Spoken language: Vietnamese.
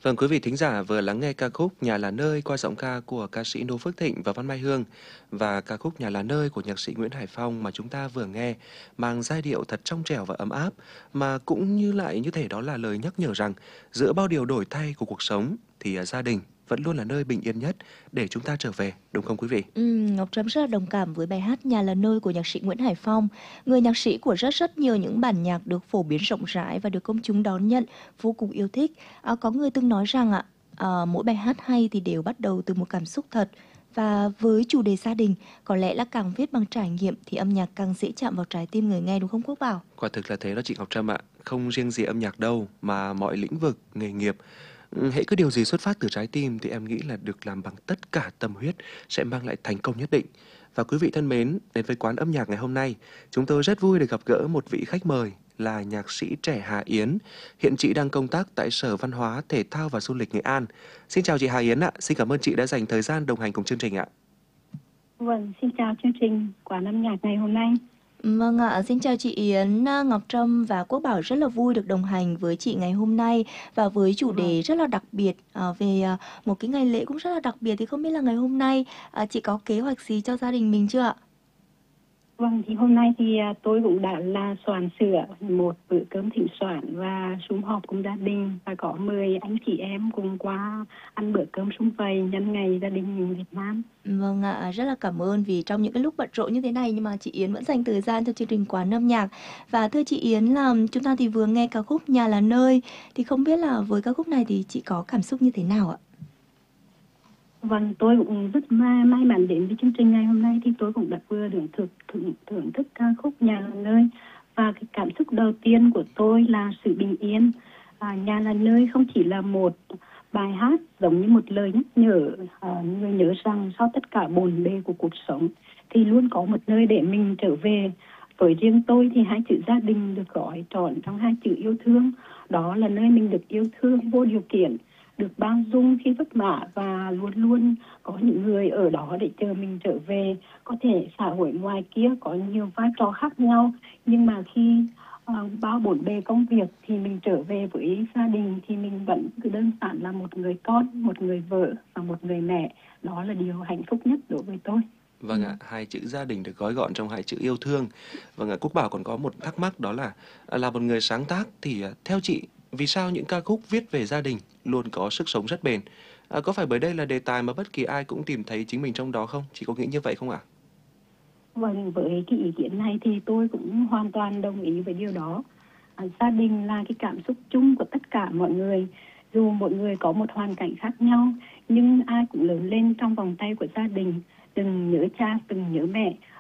Vâng, quý vị thính giả vừa lắng nghe ca khúc Nhà là nơi qua giọng ca của ca sĩ Noo Phước Thịnh và Văn Mai Hương, và ca khúc Nhà là nơi của nhạc sĩ Nguyễn Hải Phong mà chúng ta vừa nghe mang giai điệu thật trong trẻo và ấm áp, mà cũng như lại như thể đó là lời nhắc nhở rằng giữa bao điều đổi thay của cuộc sống thì gia đình vẫn luôn là nơi bình yên nhất để chúng ta trở về, đúng không quý vị? Ngọc Trâm rất là đồng cảm với bài hát Nhà là nơi của nhạc sĩ Nguyễn Hải Phong, người nhạc sĩ của rất rất nhiều những bản nhạc được phổ biến rộng rãi và được công chúng đón nhận, vô cùng yêu thích. Có người từng nói rằng mỗi bài hát hay thì đều bắt đầu từ một cảm xúc thật. Và với chủ đề gia đình, có lẽ là càng viết bằng trải nghiệm thì âm nhạc càng dễ chạm vào trái tim người nghe, đúng không Quốc Bảo? Quả thực là thế đó chị Ngọc Trâm ạ. Không riêng gì âm nhạc đâu mà mọi lĩnh vực, nghề nghiệp, hễ cứ điều gì xuất phát từ trái tim thì em nghĩ là được làm bằng tất cả tâm huyết sẽ mang lại thành công nhất định. Và quý vị thân mến, đến với quán âm nhạc ngày hôm nay, chúng tôi rất vui được gặp gỡ một vị khách mời là nhạc sĩ trẻ Hà Yến. Hiện chị đang công tác tại Sở Văn hóa, Thể thao và Du lịch Nghệ An. Xin chào chị Hà Yến ạ, xin cảm ơn chị đã dành thời gian đồng hành cùng chương trình ạ. Vâng, xin chào chương trình Quán âm nhạc ngày hôm nay. Vâng ạ, xin chào chị Yến, Ngọc Trâm và Quốc Bảo rất là vui được đồng hành với chị ngày hôm nay và với chủ đề rất là đặc biệt về một cái ngày lễ cũng rất là đặc biệt, thì không biết là ngày hôm nay chị có kế hoạch gì cho gia đình mình chưa ạ? Vâng, thì hôm nay thì tôi cũng đã là soạn sửa một bữa cơm thịnh soạn và sum họp cùng gia đình, và có mời anh chị em cùng qua ăn bữa cơm sum vầy nhân ngày gia đình Việt Nam. Vâng ạ, rất là cảm ơn vì trong những cái lúc bận rộn như thế này nhưng mà chị Yến vẫn dành thời gian cho chương trình Quán âm nhạc. Và thưa chị Yến, là chúng ta thì vừa nghe ca khúc Nhà là nơi, thì không biết là với ca khúc này thì chị có cảm xúc như thế nào ạ? Vâng, tôi cũng rất may mắn đến với chương trình ngày hôm nay, thì tôi cũng đã vừa thưởng thức ca khúc Nhà là nơi, và cái cảm xúc đầu tiên của tôi là sự bình yên. Nhà là nơi không chỉ là một bài hát giống như một lời nhắc nhở người nhớ rằng sau tất cả bộn bề của cuộc sống thì luôn có một nơi để mình trở về. Với riêng tôi thì hai chữ gia đình được gói trọn trong hai chữ yêu thương. Đó là nơi mình được yêu thương vô điều kiện, được bao dung khi vất vả, và luôn luôn có những người ở đó để chờ mình trở về. Có thể xã hội ngoài kia có nhiều vai trò khác nhau, nhưng mà khi bao bộn bề công việc thì mình trở về với gia đình thì mình vẫn cứ đơn giản là một người con, một người vợ và một người mẹ. Đó là điều hạnh phúc nhất đối với tôi. Vâng ạ, hai chữ gia đình được gói gọn trong hai chữ yêu thương. Vâng ạ, Quốc Bảo còn có một thắc mắc, đó là một người sáng tác thì theo chị, vì sao những ca khúc viết về gia đình luôn có sức sống rất bền? Có phải bởi đây là đề tài mà bất kỳ ai cũng tìm thấy chính mình trong đó không? Chị có nghĩ như vậy không ạ? Vâng, với cái ý kiến này thì tôi cũng hoàn toàn đồng ý với điều đó. Gia đình là cái cảm xúc chung của tất cả mọi người. Dù mọi người có một hoàn cảnh khác nhau, nhưng ai cũng lớn lên trong vòng tay của gia đình. Từng nhớ cha, từng nhớ mẹ.